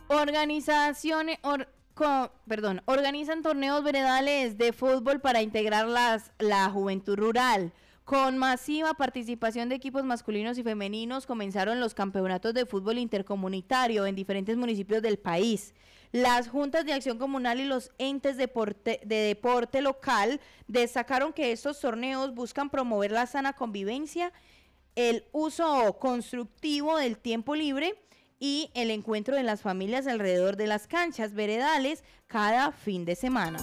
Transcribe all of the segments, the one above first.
Organizan torneos veredales de fútbol para integrar la juventud rural. Con masiva participación de equipos masculinos y femeninos, comenzaron los campeonatos de fútbol intercomunitario en diferentes municipios del país. Las juntas de acción comunal y los entes de deporte local destacaron que estos torneos buscan promover la sana convivencia, el uso constructivo del tiempo libre y el encuentro de las familias alrededor de las canchas veredales cada fin de semana.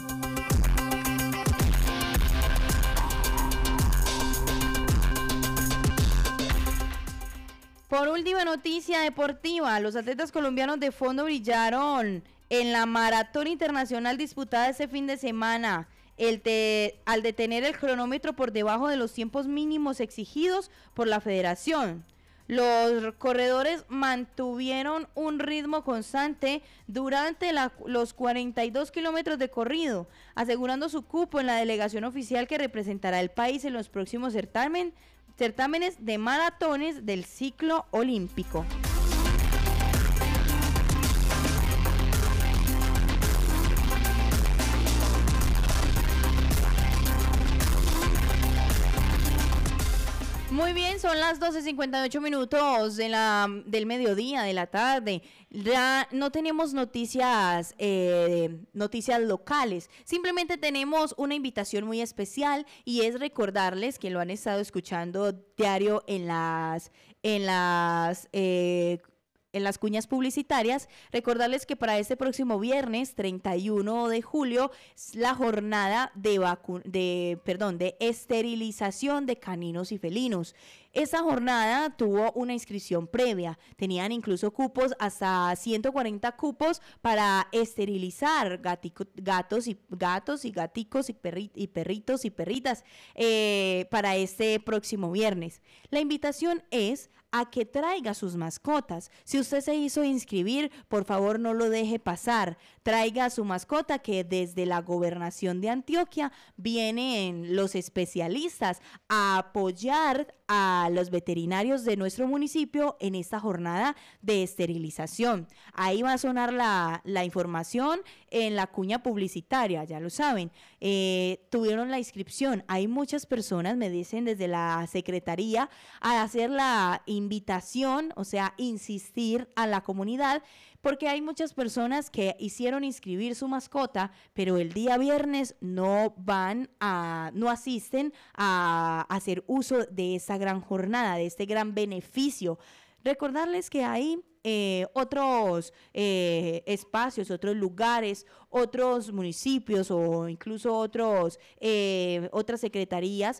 Por última noticia deportiva, los atletas colombianos de fondo brillaron en la maratón internacional disputada este fin de semana. Al detener el cronómetro por debajo de los tiempos mínimos exigidos por la federación. Los corredores mantuvieron un ritmo constante durante los 42 kilómetros de corrido, asegurando su cupo en la delegación oficial que representará al país en los próximos certámenes de maratones del ciclo olímpico. Muy bien, son las 12:58 del mediodía, de la tarde. Ya no tenemos noticias locales, simplemente tenemos una invitación muy especial y es recordarles que lo han estado escuchando diario en las cuñas publicitarias, recordarles que para este próximo viernes 31 de julio es la jornada de esterilización de caninos y felinos. Esa jornada tuvo una inscripción previa, tenían incluso cupos, hasta 140 cupos para esterilizar gatos y gaticos y perritos y perritas para este próximo viernes. La invitación es a que traiga sus mascotas. Si usted se hizo inscribir, por favor no lo deje pasar. Traiga a su mascota, que desde la gobernación de Antioquia vienen los especialistas a apoyar a los veterinarios de nuestro municipio en esta jornada de esterilización. Ahí va a sonar la información en la cuña publicitaria, ya lo saben. Tuvieron la inscripción. Hay muchas personas, me dicen desde la secretaría, a hacer la invitación, o sea, insistir a la comunidad, porque hay muchas personas que hicieron inscribir su mascota, pero el día viernes no asisten a hacer uso de esta gran jornada, de este gran beneficio. Recordarles que hay otros espacios, otros lugares, otros municipios o incluso otras secretarías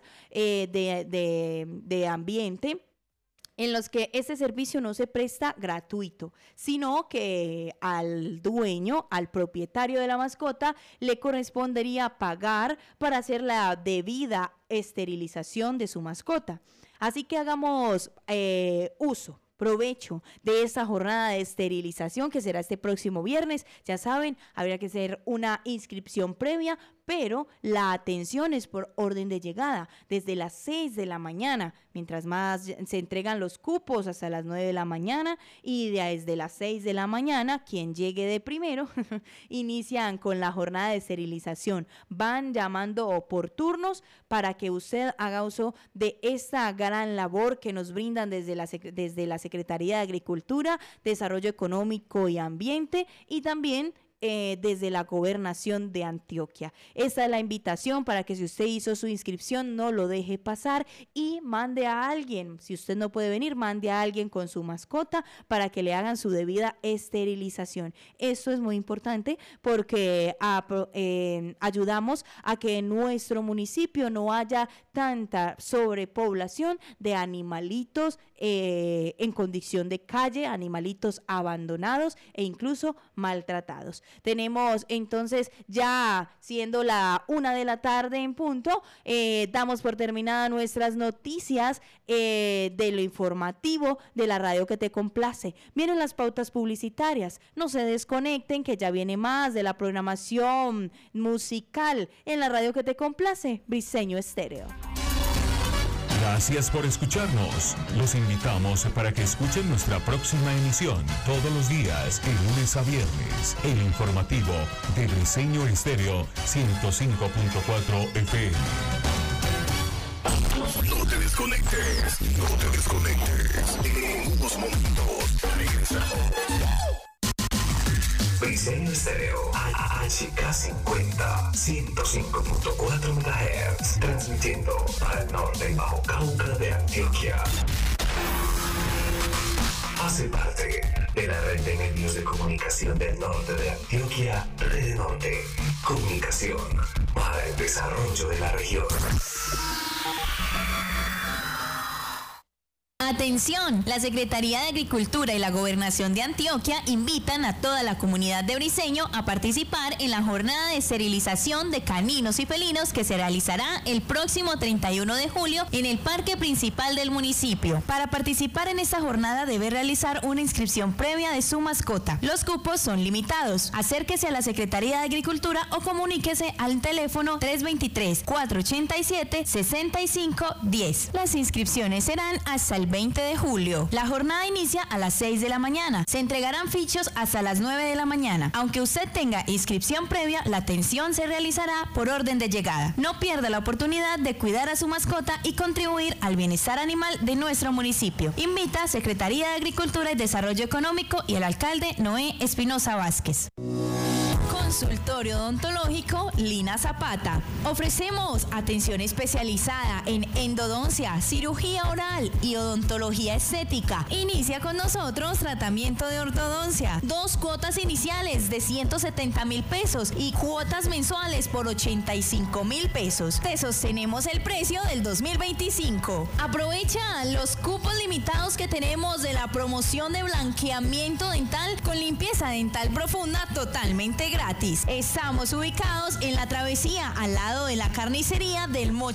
de ambiente, en los que este servicio no se presta gratuito, sino que al dueño, al propietario de la mascota, le correspondería pagar para hacer la debida esterilización de su mascota. Así que hagamos provecho de esta jornada de esterilización que será este próximo viernes. Ya saben, habría que hacer una inscripción previa, pero la atención es por orden de llegada, desde las 6 de la mañana, mientras más se entregan los cupos hasta las 9 de la mañana, y desde las 6 de la mañana, quien llegue de primero, inician con la jornada de esterilización. Van llamando por turnos para que usted haga uso de esta gran labor que nos brindan desde la Secretaría de Agricultura, Desarrollo Económico y Ambiente, y también desde la gobernación de Antioquia. Esta es la invitación para que, si usted hizo su inscripción, no lo deje pasar y mande a alguien. Si usted no puede venir, mande a alguien con su mascota para que le hagan su debida esterilización. Esto es muy importante porque ayudamos a que en nuestro municipio no haya tanta sobrepoblación de animalitos en condición de calle, animalitos abandonados e incluso maltratados. Tenemos entonces, ya siendo la 1 de la tarde en punto, damos por terminada nuestras noticias de lo informativo de la radio que te complace. Miren las pautas publicitarias, no se desconecten, que ya viene más de la programación musical en la radio que te complace, Briseño Estéreo. Gracias por escucharnos. Los invitamos para que escuchen nuestra próxima emisión todos los días, de lunes a viernes, el informativo de Diseño Estéreo 105.4 FM. No te desconectes, no te desconectes. En unos momentos regresamos. Diseño Estéreo HK50 105.4 MHz, transmitiendo para el norte y Bajo Cauca de Antioquia. Hace parte de la red de medios de comunicación del norte de Antioquia, Red Norte, comunicación para el desarrollo de la región. Atención, la Secretaría de Agricultura y la Gobernación de Antioquia invitan a toda la comunidad de Briceño a participar en la jornada de esterilización de caninos y felinos que se realizará el próximo 31 de julio en el parque principal del municipio. Para participar en esta jornada debe realizar una inscripción previa de su mascota. Los cupos son limitados. Acérquese a la Secretaría de Agricultura o comuníquese al teléfono 323-487-6510. Las inscripciones serán hasta el 20 de julio. La jornada inicia a las 6 de la mañana. Se entregarán fichos hasta las 9 de la mañana. Aunque usted tenga inscripción previa, la atención se realizará por orden de llegada. No pierda la oportunidad de cuidar a su mascota y contribuir al bienestar animal de nuestro municipio. Invita a Secretaría de Agricultura y Desarrollo Económico y el alcalde Noé Espinosa Vázquez. Consultorio odontológico Lina Zapata. Ofrecemos atención especializada en endodoncia, cirugía oral y odontología estética. Inicia con nosotros tratamiento de ortodoncia. 2 cuotas iniciales de 170,000 pesos y cuotas mensuales por 85,000 pesos. Te sostenemos el precio del 2025. Aprovecha los cupos limitados que tenemos de la promoción de blanqueamiento dental con limpieza dental profunda totalmente gratis. Estamos ubicados en la travesía al lado de la carnicería del Mocho